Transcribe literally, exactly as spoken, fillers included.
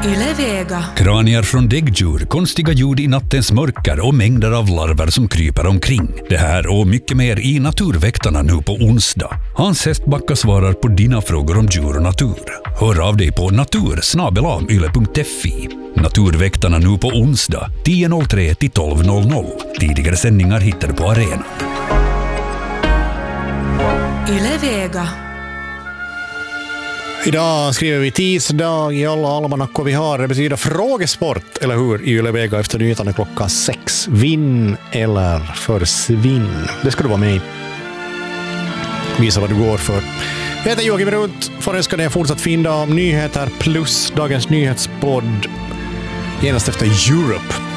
Yle Vega. Kranier från däggdjur, konstiga ljud i nattens mörker och mängder av larver som kryper omkring. Det här och mycket mer i Naturväktarna nu på onsdag. Hans Hästbacka svarar på dina frågor om djur och natur. Hör av dig på natur snabel-a yle punkt fi. Naturväktarna nu på onsdag tio noll tre till tolv noll noll. Tidigare sändningar hittar du på arenan. Yle Vega. Idag skriver vi tisdag i alla almanackor vi har. Det betyder frågesport, eller hur? I Yle Vega efter nyheterna klockan sex. Vinn eller försvinn. Det ska du vara med i. Visa vad du går för. Jag heter Joakim Runt. Får önska dig en fortsatt fin dag om nyheter plus dagens nyhetspodd genast efter Europe.